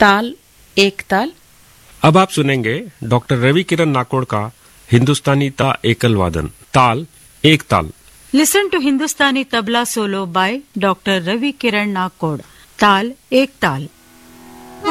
ताल एक ताल। अब आप सुनेंगे डॉक्टर रवि किरण नाकोड़ का हिंदुस्तानी एकल वादन ताल एक ताल। Listen to Hindustani tabla solo by doctor Ravi किरण नाकोड़। ताल एक ताल।